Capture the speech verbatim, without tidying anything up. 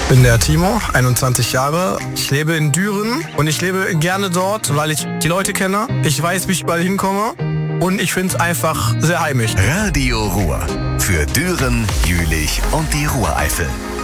bin der Timo, einundzwanzig Jahre. Ich lebe in Düren und ich lebe gerne dort, weil ich die Leute kenne. Ich weiß, wie ich überall hinkomme und ich finde es einfach sehr heimisch. Radio Ruhr für Düren, Jülich und die Ruhreifel.